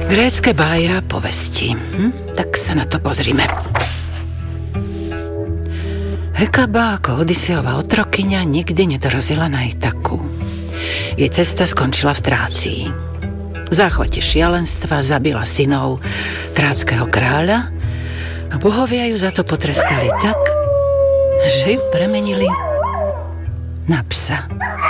Grécke báje a povesti. Tak sa na to pozrime. Hekaba ako Odysseova otrokyňa nikdy nedorazila na Itaku. Jej cesta skončila v Trácii. V záchvate šialenstva zabila synov tráckého kráľa a bohovia ju za to potrestali tak, že ju premenili na psa.